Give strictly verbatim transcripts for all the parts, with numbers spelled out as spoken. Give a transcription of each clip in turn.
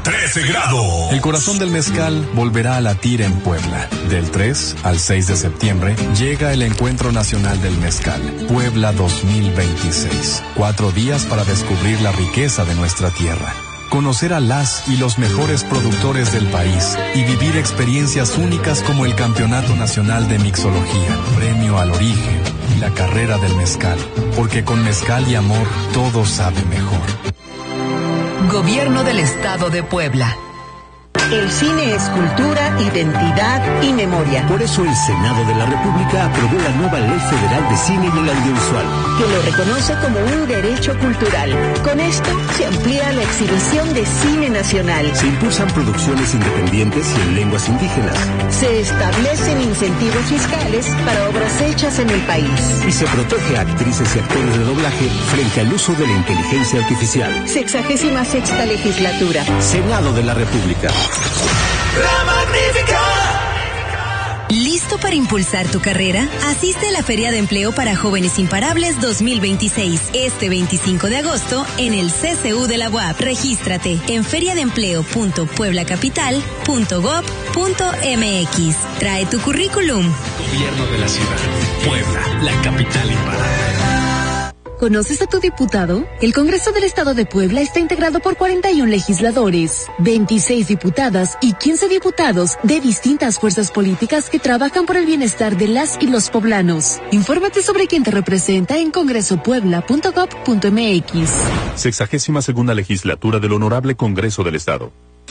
trece grados. El corazón del mezcal volverá a latir en Puebla. Del tres al seis de septiembre llega el Encuentro Nacional del Mezcal, Puebla dos mil veintiséis. Cuatro días para descubrir la riqueza de nuestra tierra, conocer a las y los mejores productores del país y vivir experiencias únicas como el Campeonato Nacional de Mixología, Premio al Origen y la Carrera del Mezcal, porque con mezcal y amor todo sabe mejor. Gobierno del Estado de Puebla. El cine es cultura, identidad y memoria. Por eso el Senado de la República aprobó la nueva Ley Federal de Cine y el Audiovisual, que lo reconoce como un derecho cultural. Con esto se amplía la exhibición de cine nacional. Se impulsan producciones independientes y en lenguas indígenas. Se establecen incentivos fiscales para obras hechas en el país. Y se protege a actrices y actores de doblaje frente al uso de la inteligencia artificial. Sexagésima sexta legislatura. Senado de la República. La Magnífica. ¿Listo para impulsar tu carrera? Asiste a la Feria de Empleo para Jóvenes Imparables dos mil veintiséis, este veinticinco de agosto en el C C U de la U A P. Regístrate en feriadeempleo punto puebla capital punto gob punto m x. Trae tu currículum. Gobierno de la ciudad. Puebla, la capital imparable. ¿Conoces a tu diputado? El Congreso del Estado de Puebla está integrado por cuarenta y uno legisladores, veintiséis diputadas y quince diputados de distintas fuerzas políticas que trabajan por el bienestar de las y los poblanos. Infórmate sobre quién te representa en congreso puebla punto gob punto m x. Sexagésima segunda legislatura del Honorable Congreso del Estado.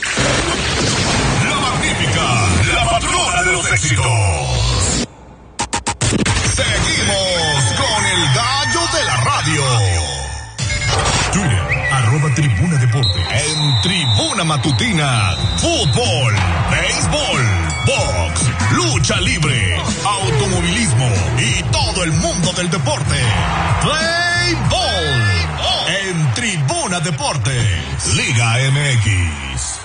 La Magnífica, la patrona de los éxitos. Seguimos con el gallo de la radio. Twitter, arroba Tribuna Deporte. En Tribuna Matutina, fútbol, béisbol, box, lucha libre, automovilismo y todo el mundo del deporte. Play Ball. En Tribuna Deportes, Liga M X.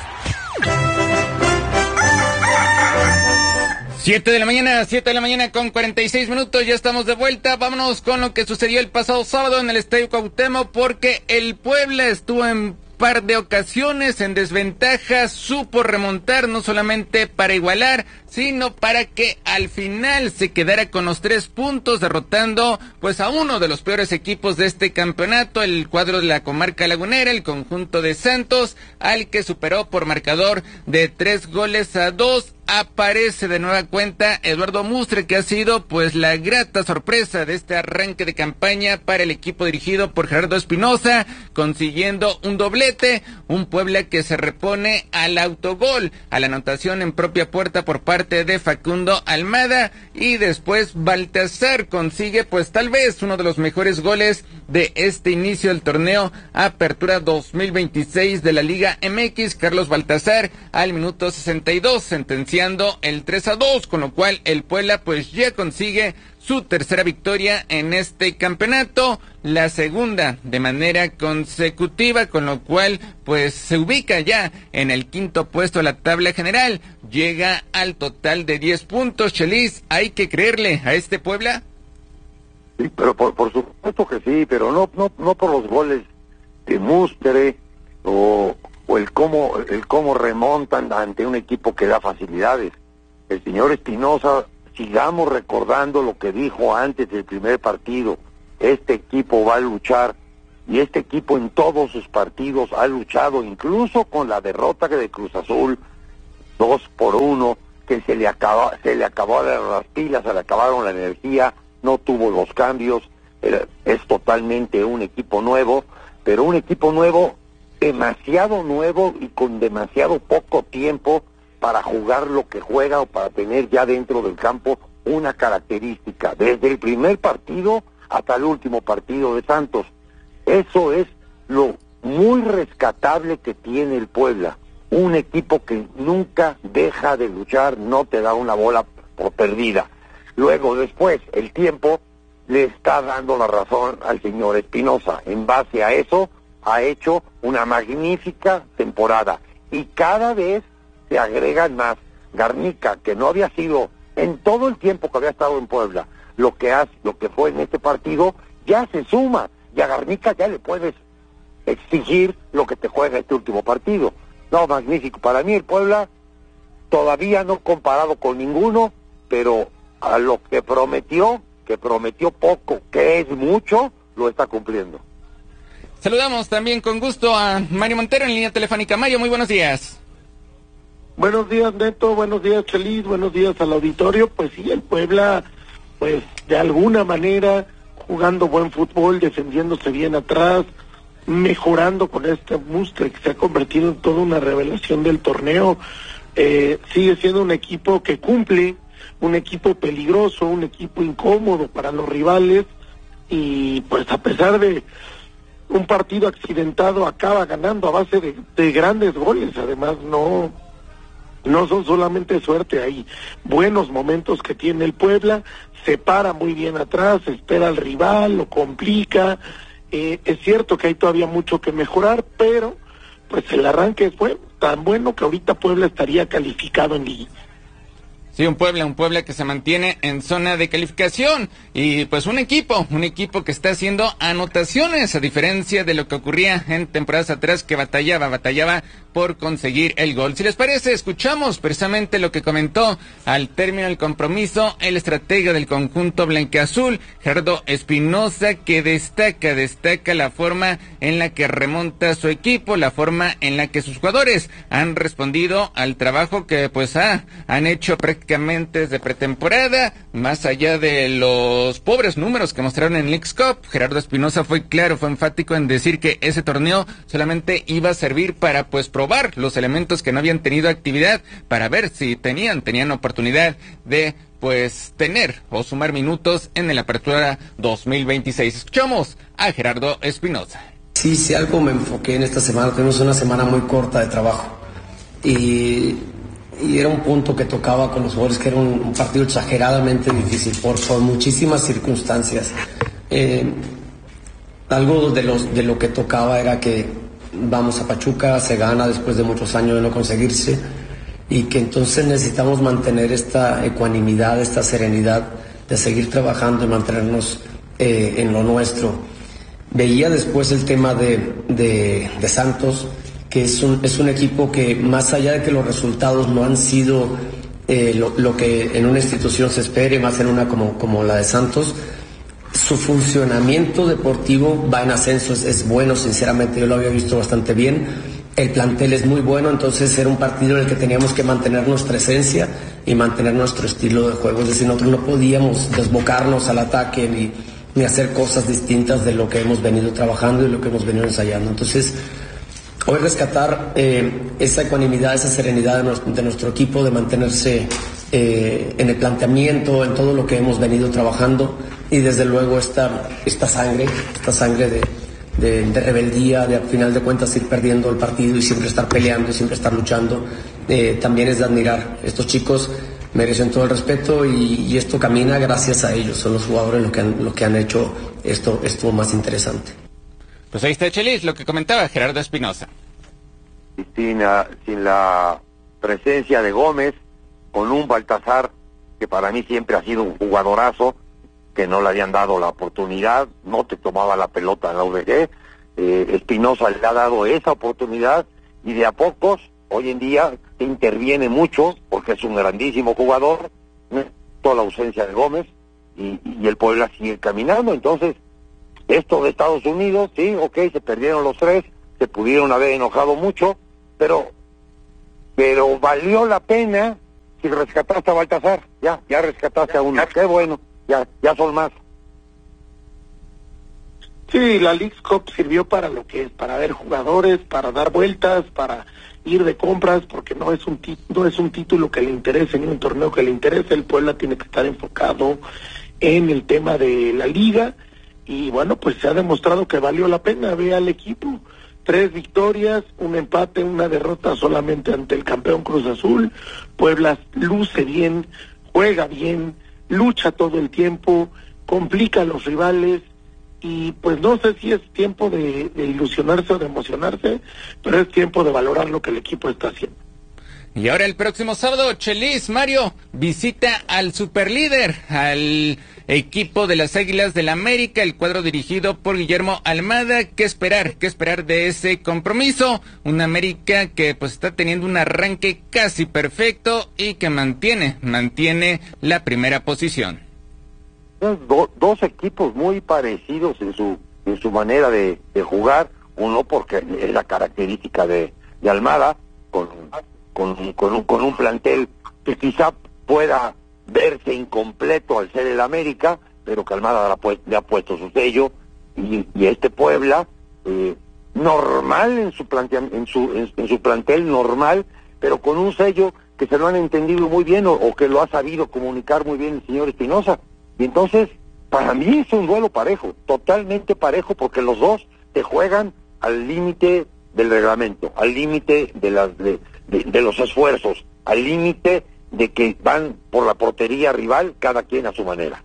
Siete de la mañana, siete de la mañana con cuarenta y seis minutos, ya estamos de vuelta. Vámonos con lo que sucedió el pasado sábado en el Estadio Cuauhtémoc, porque el Puebla estuvo en par de ocasiones en desventaja, supo remontar no solamente para igualar, sino para que al final se quedara con los tres puntos, derrotando pues a uno de los peores equipos de este campeonato, el cuadro de la comarca lagunera, el conjunto de Santos, al que superó por marcador de tres goles a dos. Aparece de nueva cuenta Eduardo Mustre, que ha sido pues la grata sorpresa de este arranque de campaña para el equipo dirigido por Gerardo Espinosa, consiguiendo un doblete, un Puebla que se repone al autogol, a la anotación en propia puerta por parte de Facundo Almada, y después Baltazar consigue pues tal vez uno de los mejores goles de este inicio del torneo Apertura dos mil veintiséis de la Liga M X, Carlos Baltazar al minuto sesenta y dos, sentenciando el tres a dos, con lo cual el Puebla pues ya consigue su tercera victoria en este campeonato, la segunda de manera consecutiva, con lo cual pues se ubica ya en el quinto puesto de la tabla general, llega al total de diez puntos. Chelis, ¿hay que creerle a este Puebla? Sí, pero por, por supuesto que sí, pero no no no por los goles de Mustre o o el cómo el cómo remontan ante un equipo que da facilidades. El señor Espinosa, sigamos recordando lo que dijo antes del primer partido: este equipo va a luchar, y este equipo en todos sus partidos ha luchado, incluso con la derrota de Cruz Azul dos por uno, que se le acaba, se le acabaron las pilas, se le acabaron la energía, no tuvo los cambios, es totalmente un equipo nuevo, pero un equipo nuevo demasiado nuevo y con demasiado poco tiempo para jugar lo que juega o para tener ya dentro del campo una característica, desde el primer partido hasta el último partido de Santos. Eso es lo muy rescatable que tiene el Puebla, un equipo que nunca deja de luchar, no te da una bola por perdida. Luego, después, el tiempo le está dando la razón al señor Espinosa. En base a eso, ha hecho una magnífica temporada, y cada vez se agregan más. Garnica, que no había sido en todo el tiempo que había estado en Puebla lo que hace, lo que fue en este partido, ya se suma, y a Garnica ya le puedes exigir lo que te juega este último partido. no, magnífico. Para mí el Puebla todavía no comparado con ninguno, pero a lo que prometió, que prometió poco, que es mucho, lo está cumpliendo. Saludamos también con gusto a Mario Montero en línea telefónica. Mario, muy buenos días. Buenos días, Neto, buenos días, Chelis, buenos días al auditorio. Pues sí, el Puebla, pues de alguna manera, jugando buen fútbol, defendiéndose bien atrás, mejorando con este Mustre que se ha convertido en toda una revelación del torneo. Eh, sigue siendo un equipo que cumple, un equipo peligroso, un equipo incómodo para los rivales, y pues a pesar de un partido accidentado, acaba ganando a base de, de grandes goles. Además, no... No son solamente suerte, hay buenos momentos que tiene el Puebla, se para muy bien atrás, espera al rival, lo complica. Eh, es cierto que hay todavía mucho que mejorar, pero pues el arranque es bueno, tan bueno que ahorita Puebla estaría calificado en Liga. Sí, un Puebla, un Puebla que se mantiene en zona de calificación y pues un equipo, un equipo que está haciendo anotaciones a diferencia de lo que ocurría en temporadas atrás, que batallaba, batallaba por conseguir el gol. Si les parece, escuchamos precisamente lo que comentó al término del compromiso el estratega del conjunto blanquiazul, Gerardo Espinoza, que destaca, destaca la forma en la que remonta su equipo, la forma en la que sus jugadores han respondido al trabajo que pues ah, han hecho prácticamente desde pretemporada, más allá de los pobres números que mostraron en Leagues Cup. Gerardo Espinoza fue claro, fue enfático en decir que ese torneo solamente iba a servir para pues probar los elementos que no habían tenido actividad, para ver si tenían, tenían oportunidad de pues tener o sumar minutos en el Apertura dos mil veintiséis. Escuchamos a Gerardo Espinoza. Sí, sí, algo me enfoqué en esta semana. Tenemos una semana muy corta de trabajo y y era un punto que tocaba con los jugadores, que era un, un partido exageradamente difícil por, por muchísimas circunstancias. Eh, algo de, los, de lo que tocaba era que vamos a Pachuca, se gana después de muchos años de no conseguirse, y que entonces necesitamos mantener esta ecuanimidad, esta serenidad de seguir trabajando y mantenernos eh, en lo nuestro. Veía después el tema de, de, de Santos, que es un, es un equipo que, más allá de que los resultados no han sido eh, lo, lo que en una institución se espere, más en una como, como la de Santos, su funcionamiento deportivo va en ascenso, es, es bueno, sinceramente yo lo había visto bastante bien, el plantel es muy bueno, entonces era un partido en el que teníamos que mantener nuestra esencia y mantener nuestro estilo de juego, es decir, nosotros no podíamos desbocarnos al ataque ni, ni hacer cosas distintas de lo que hemos venido trabajando y lo que hemos venido ensayando. Entonces, hoy rescatar eh, esa ecuanimidad, esa serenidad de nuestro, de nuestro equipo, de mantenerse eh, en el planteamiento, en todo lo que hemos venido trabajando, y desde luego esta, esta sangre, esta sangre de, de, de rebeldía, de al final de cuentas ir perdiendo el partido y siempre estar peleando y siempre estar luchando, eh, también es de admirar. Estos chicos merecen todo el respeto y, y esto camina gracias a ellos, son los jugadores lo que han, lo que han hecho esto, esto más interesante. Pues ahí está, Chelis, lo que comentaba Gerardo Espinoza. Sin, uh, sin la presencia de Gómez, con un Baltazar que para mí siempre ha sido un jugadorazo, que no le habían dado la oportunidad, no te tomaba la pelota en la U D G, eh, Espinoza le ha dado esa oportunidad, y de a pocos, hoy en día, interviene mucho, porque es un grandísimo jugador, toda la ausencia de Gómez, y, y el Puebla sigue caminando. Entonces, esto de Estados Unidos, sí, ok, se perdieron los tres, se pudieron haber enojado mucho, pero pero valió la pena si rescataste a Baltazar, ya, ya rescataste a uno, qué bueno, ya, ya son más. Sí, la Leagues Cup sirvió para lo que es, para ver jugadores, para dar vueltas, para ir de compras, porque no es un no es un título que le interese, ni un torneo que le interese. El Puebla tiene que estar enfocado en el tema de la liga. Y bueno, pues se ha demostrado que valió la pena. Ve al equipo, tres victorias, un empate, una derrota solamente ante el campeón Cruz Azul. Puebla luce bien, juega bien, lucha todo el tiempo, complica a los rivales, y pues no sé si es tiempo de, de ilusionarse o de emocionarse, pero es tiempo de valorar lo que el equipo está haciendo. Y ahora el próximo sábado, Chelis, Mario, visita al superlíder, al equipo de las Águilas del América, el cuadro dirigido por Guillermo Almada. ¿Qué esperar? ¿Qué esperar de ese compromiso? Un América que pues está teniendo un arranque casi perfecto y que mantiene, mantiene la primera posición. Do, dos equipos muy parecidos en su en su manera de, de jugar, uno porque es la característica de, de Almada, con, con, con, un, con un plantel que quizá pueda verse incompleto al ser el América, pero que Almada le ha, pu le ha puesto su sello, y, y este Puebla, eh, normal en su, plantea en, su, en, en su plantel, normal, pero con un sello que se lo han entendido muy bien o, o que lo ha sabido comunicar muy bien el señor Espinosa. Y entonces, para mí es un duelo parejo, totalmente parejo, porque los dos te juegan al límite del reglamento, al límite de, las, de, de, de los esfuerzos, al límite de que van por la portería rival, cada quien a su manera.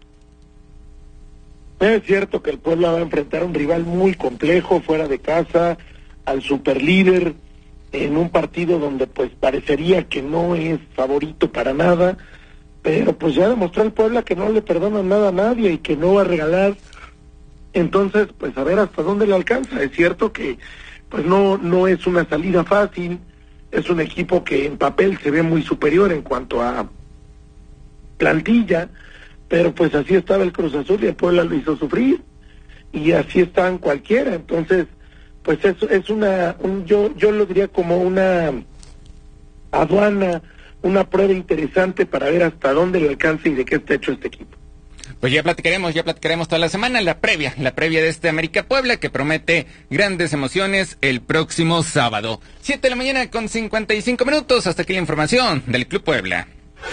Es cierto que el Puebla va a enfrentar a un rival muy complejo, fuera de casa, al superlíder, en un partido donde pues parecería que no es favorito para nada, pero pues ya demostró el Puebla que no le perdona nada a nadie y que no va a regalar. Entonces, pues a ver hasta dónde le alcanza. Es cierto que pues no no es una salida fácil, es un equipo que en papel se ve muy superior en cuanto a plantilla, pero pues así estaba el Cruz Azul y el Puebla lo hizo sufrir, y así están cualquiera. Entonces, pues eso es una, un, yo yo lo diría como una aduana, una prueba interesante para ver hasta dónde le alcanza y de qué está hecho este equipo. Pues ya platicaremos, ya platicaremos toda la semana, la previa, la previa de este América Puebla, que promete grandes emociones el próximo sábado. siete de la mañana con cincuenta y cinco minutos, hasta aquí la información del Club Puebla.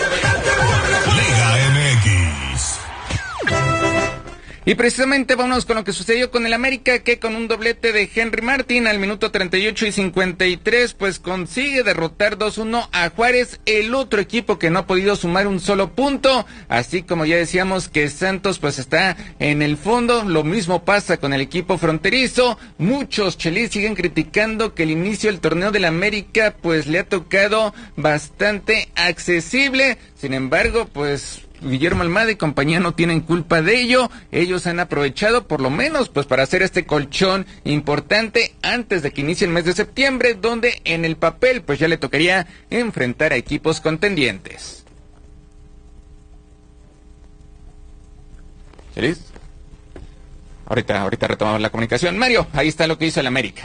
Liga M X. Y precisamente vámonos con lo que sucedió con el América, que con un doblete de Henry Martin al minuto treinta y ocho y cincuenta y tres, pues consigue derrotar dos uno a Juárez, el otro equipo que no ha podido sumar un solo punto. Así como ya decíamos que Santos pues está en el fondo, lo mismo pasa con el equipo fronterizo. Muchos chelis siguen criticando que el inicio del torneo del América pues le ha tocado bastante accesible. Sin embargo, pues Guillermo Almada y compañía no tienen culpa de ello. Ellos han aprovechado por lo menos pues para hacer este colchón importante antes de que inicie el mes de septiembre, donde en el papel pues ya le tocaría enfrentar a equipos contendientes. ¿Feliz? Ahorita, ahorita retomamos la comunicación. Mario, ahí está lo que hizo el América.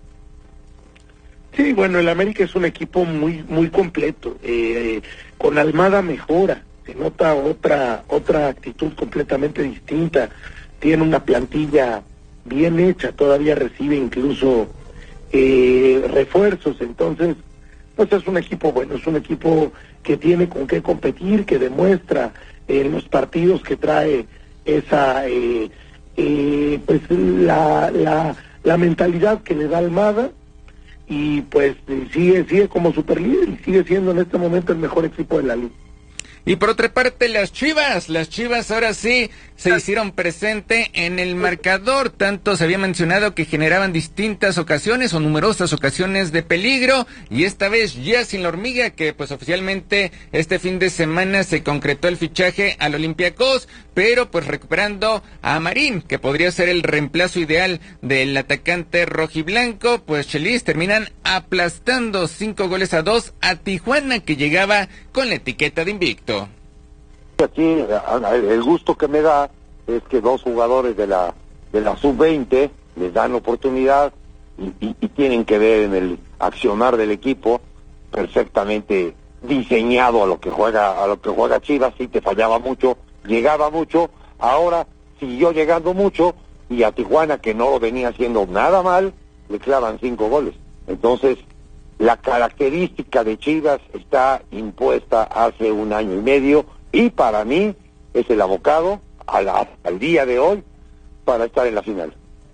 Sí, bueno, el América es un equipo muy muy completo. Eh, con Almada mejora. Se nota otra otra actitud completamente distinta, tiene una plantilla bien hecha, todavía recibe incluso eh, refuerzos, entonces pues es un equipo bueno, es un equipo que tiene con qué competir, que demuestra en los partidos que trae esa eh, eh, pues la, la, la mentalidad que le da Almada, y pues sigue, sigue como superlíder y sigue siendo en este momento el mejor equipo de la liga. Y por otra parte, las Chivas, las Chivas ahora sí se hicieron presente en el marcador. Tanto se había mencionado que generaban distintas ocasiones o numerosas ocasiones de peligro, y esta vez ya sin la hormiga, que pues oficialmente este fin de semana se concretó el fichaje al Olympiacos, pero pues recuperando a Marín, que podría ser el reemplazo ideal del atacante rojiblanco. Pues Chelis terminan aplastando cinco goles a dos a Tijuana, que llegaba con la etiqueta de invicto. Aquí el gusto que me da es que dos jugadores de la de la sub veinte les dan oportunidad y, y, y tienen que ver en el accionar del equipo perfectamente diseñado a lo que juega a lo que juega Chivas. Sí, te fallaba mucho, llegaba mucho, ahora siguió llegando mucho, y a Tijuana, que no lo venía haciendo nada mal, le clavan cinco goles. Entonces la característica de Chivas está impuesta hace un año y medio, y para mí es el abocado a la, al día de hoy para estar en la final.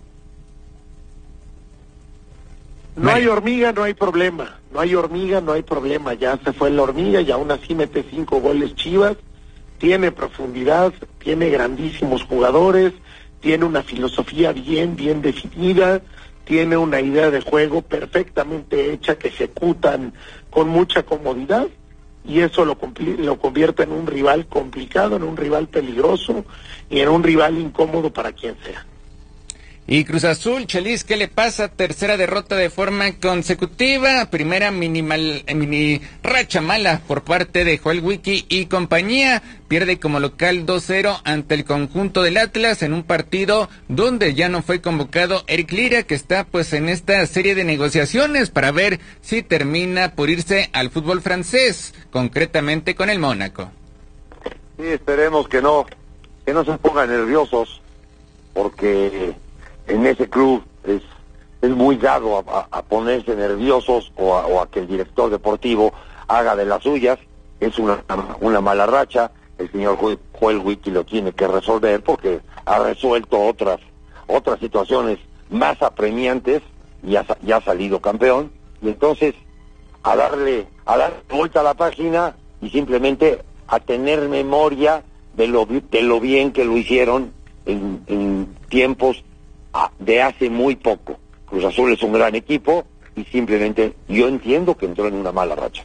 No hay hormiga, no hay problema. No hay hormiga, no hay problema. Ya se fue la hormiga y aún así mete cinco goles Chivas. Tiene profundidad, tiene grandísimos jugadores, tiene una filosofía bien, bien definida, tiene una idea de juego perfectamente hecha que ejecutan con mucha comodidad, y eso lo, lo convierte en un rival complicado, en un rival peligroso y en un rival incómodo para quien sea. Y Cruz Azul, Chelis, ¿qué le pasa? Tercera derrota de forma consecutiva, primera minimal, mini racha mala por parte de Joel Wiki y compañía, pierde como local dos cero ante el conjunto del Atlas en un partido donde ya no fue convocado Eric Lira, que está pues en esta serie de negociaciones para ver si termina por irse al fútbol francés, concretamente con el Mónaco. Sí, esperemos que no, que no se pongan nerviosos, porque en ese club es es muy dado a, a, a ponerse nerviosos o a, o a que el director deportivo haga de las suyas. Es una, una mala racha, el señor Joel Wiki lo tiene que resolver porque ha resuelto otras otras situaciones más apremiantes y ha, y ha salido campeón, y entonces a darle, a dar vuelta a la página y simplemente a tener memoria de lo, de lo bien que lo hicieron en, en tiempos de hace muy poco. Cruz Azul es un gran equipo y simplemente yo entiendo que entró en una mala racha.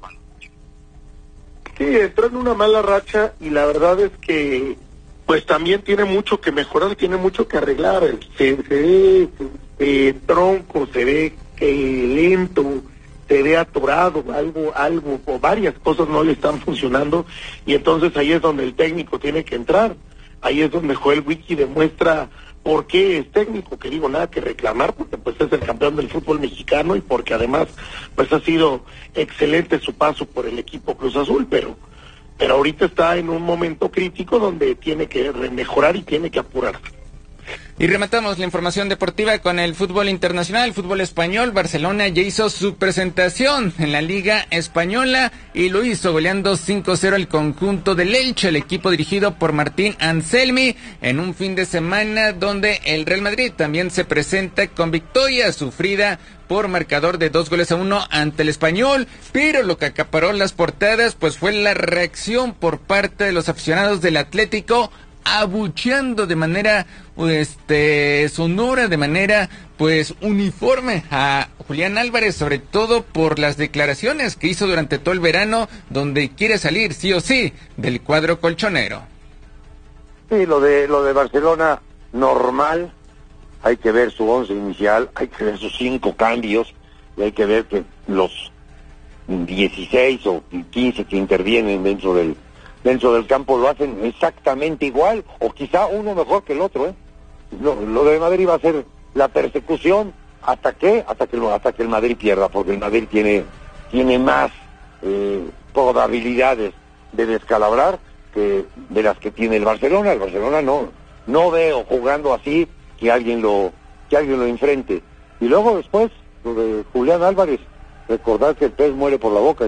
Sí, entró en una mala racha y la verdad es que pues también tiene mucho que mejorar, tiene mucho que arreglar. Se, se ve eh, tronco, se ve eh, lento, se ve atorado, algo, algo o varias cosas no le están funcionando, y entonces ahí es donde el técnico tiene que entrar. Ahí es donde Joel Wiki demuestra por qué es técnico, que digo, nada que reclamar, porque pues es el campeón del fútbol mexicano y porque además pues ha sido excelente su paso por el equipo Cruz Azul, pero pero ahorita está en un momento crítico donde tiene que mejorar y tiene que apurarse. Y rematamos la información deportiva con el fútbol internacional, el fútbol español. Barcelona ya hizo su presentación en la Liga Española y lo hizo goleando cinco cero el conjunto del Elche, el equipo dirigido por Martín Anselmi, en un fin de semana donde el Real Madrid también se presenta con victoria sufrida por marcador de dos goles a uno ante el Español, pero lo que acaparó las portadas pues fue la reacción por parte de los aficionados del Atlético, abucheando de manera este sonora, de manera pues uniforme a Julián Álvarez, sobre todo por las declaraciones que hizo durante todo el verano, donde quiere salir sí o sí del cuadro colchonero. Sí, lo de lo de Barcelona normal, hay que ver su once inicial, hay que ver sus cinco cambios y hay que ver que los dieciséis o quince que intervienen dentro del dentro del campo lo hacen exactamente igual, o quizá uno mejor que el otro, ¿eh? Lo, lo de Madrid va a ser la persecución, ¿hasta qué? Hasta que, lo, hasta que el Madrid pierda, porque el Madrid tiene, tiene más eh, probabilidades de descalabrar que de las que tiene el Barcelona. El Barcelona no, no veo jugando así que alguien lo, que alguien lo enfrente. Y luego después, lo de Julián Álvarez, recordar que el pez muere por la boca.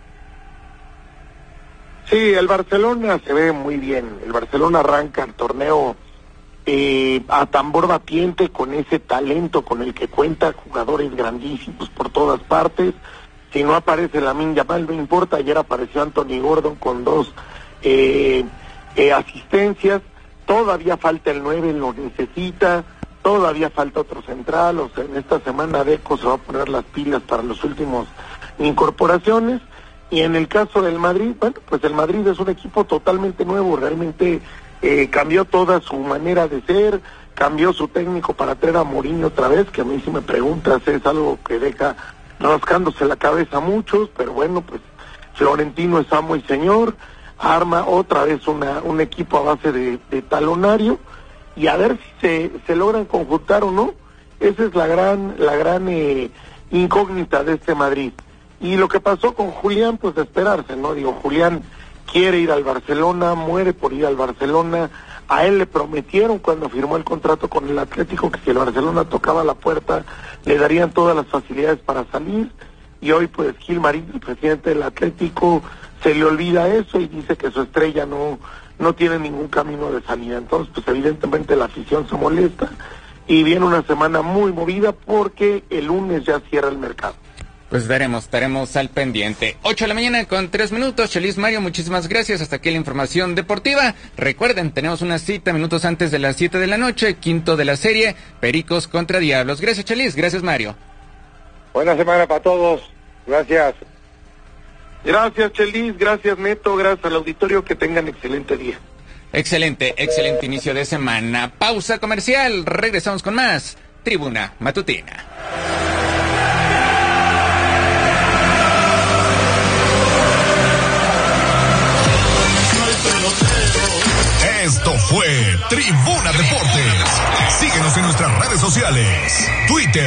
Sí, el Barcelona se ve muy bien. El Barcelona arranca el torneo eh, a tambor batiente, con ese talento con el que cuenta, jugadores grandísimos por todas partes. Si no aparece Lamine Yamal, no importa. Ayer apareció Anthony Gordon con dos eh, eh, asistencias. Todavía falta el nueve, lo necesita. Todavía falta otro central. O sea, en esta semana Deco se va a poner las pilas para las últimas incorporaciones. Y en el caso del Madrid, bueno, pues el Madrid es un equipo totalmente nuevo, realmente eh, cambió toda su manera de ser, cambió su técnico para traer a Mourinho otra vez, que a mí si me preguntas es algo que deja rascándose la cabeza a muchos, pero bueno, pues Florentino es amo y señor, arma otra vez una un equipo a base de, de talonario, y a ver si se, se logran conjuntar o no. Esa es la gran, la gran eh, incógnita de este Madrid. Y lo que pasó con Julián, pues de esperarse, ¿no? Digo, Julián quiere ir al Barcelona, muere por ir al Barcelona. A él le prometieron cuando firmó el contrato con el Atlético que si el Barcelona tocaba la puerta le darían todas las facilidades para salir. Y hoy pues Gil Marín, el presidente del Atlético, se le olvida eso y dice que su estrella no, no tiene ningún camino de salida. Entonces pues evidentemente la afición se molesta y viene una semana muy movida porque el lunes ya cierra el mercado. Pues estaremos, estaremos al pendiente. ocho de la mañana con tres minutos. Chelis, Mario, muchísimas gracias. Hasta aquí la información deportiva. Recuerden, tenemos una cita minutos antes de las siete de la noche, quinto de la serie, Pericos contra Diablos. Gracias, Chelis. Gracias, Mario. Buena semana para todos. Gracias. Gracias, Chelis, gracias, Neto, gracias al auditorio, que tengan excelente día. Excelente, excelente inicio de semana. Pausa comercial, regresamos con más Tribuna Matutina. Esto fue Tribuna Deportes. Síguenos en nuestras redes sociales. Twitter,